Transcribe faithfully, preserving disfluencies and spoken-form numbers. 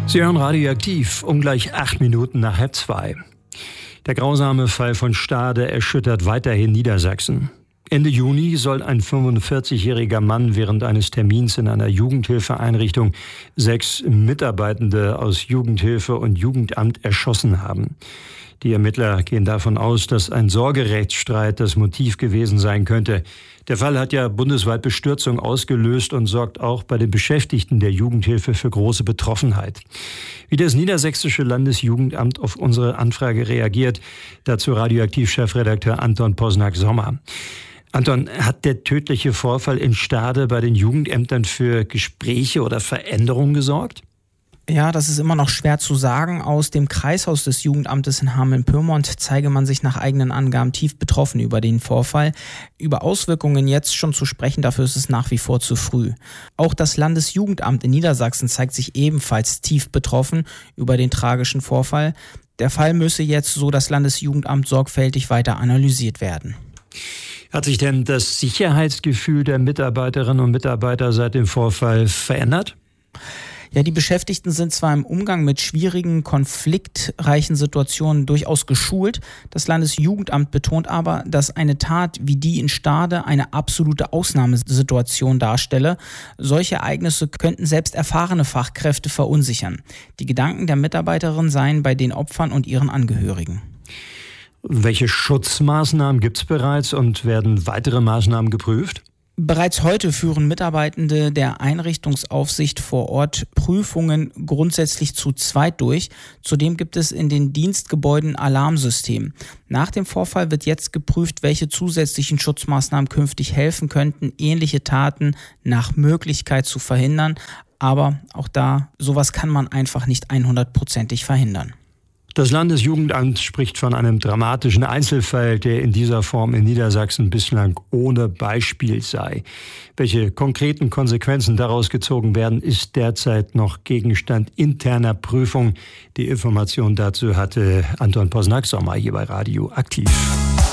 Sie hören Radioaktiv, um gleich acht Minuten nach halb zwei. Der grausame Fall von Stade erschüttert weiterhin Niedersachsen. Ende Juni soll ein fünfundvierzigjähriger Mann während eines Termins in einer Jugendhilfeeinrichtung sechs Mitarbeitende aus Jugendhilfe und Jugendamt erschossen haben. Die Ermittler gehen davon aus, dass ein Sorgerechtsstreit das Motiv gewesen sein könnte. Der Fall hat ja bundesweit Bestürzung ausgelöst und sorgt auch bei den Beschäftigten der Jugendhilfe für große Betroffenheit. Wie das niedersächsische Landesjugendamt auf unsere Anfrage reagiert, dazu Radioaktiv-Chefredakteur Anton Posnack-Sommer. Anton, hat der tödliche Vorfall in Stade bei den Jugendämtern für Gespräche oder Veränderungen gesorgt? Ja, das ist immer noch schwer zu sagen. Aus dem Kreishaus des Jugendamtes in Hameln-Pyrmont zeige man sich nach eigenen Angaben tief betroffen über den Vorfall. Über Auswirkungen jetzt schon zu sprechen, dafür ist es nach wie vor zu früh. Auch das Landesjugendamt in Niedersachsen zeigt sich ebenfalls tief betroffen über den tragischen Vorfall. Der Fall müsse jetzt, so das Landesjugendamt, sorgfältig weiter analysiert werden. Hat sich denn das Sicherheitsgefühl der Mitarbeiterinnen und Mitarbeiter seit dem Vorfall verändert? Ja, die Beschäftigten sind zwar im Umgang mit schwierigen, konfliktreichen Situationen durchaus geschult. Das Landesjugendamt betont aber, dass eine Tat wie die in Stade eine absolute Ausnahmesituation darstelle. Solche Ereignisse könnten selbst erfahrene Fachkräfte verunsichern. Die Gedanken der Mitarbeiterin seien bei den Opfern und ihren Angehörigen. Welche Schutzmaßnahmen gibt es bereits und werden weitere Maßnahmen geprüft? Bereits heute führen Mitarbeitende der Einrichtungsaufsicht vor Ort Prüfungen grundsätzlich zu zweit durch. Zudem gibt es in den Dienstgebäuden Alarmsystem. Nach dem Vorfall wird jetzt geprüft, welche zusätzlichen Schutzmaßnahmen künftig helfen könnten, ähnliche Taten nach Möglichkeit zu verhindern. Aber auch da, sowas kann man einfach nicht hundertprozentig verhindern. Das Landesjugendamt spricht von einem dramatischen Einzelfall, der in dieser Form in Niedersachsen bislang ohne Beispiel sei. Welche konkreten Konsequenzen daraus gezogen werden, ist derzeit noch Gegenstand interner Prüfung. Die Information dazu hatte Anton Posnack-Sommer hier bei Radioaktiv.